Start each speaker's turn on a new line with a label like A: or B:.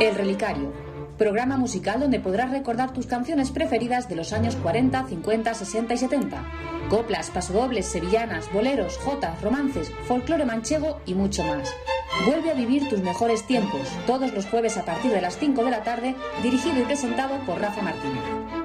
A: El Relicario, programa musical donde podrás recordar tus canciones preferidas de los años 40, 50, 60 y 70. Coplas, pasodobles, sevillanas, boleros, jotas, romances, folclore manchego y mucho más. Vuelve a vivir tus mejores tiempos, todos los jueves a partir de las 5 de la tarde, dirigido y presentado por Rafa Martínez.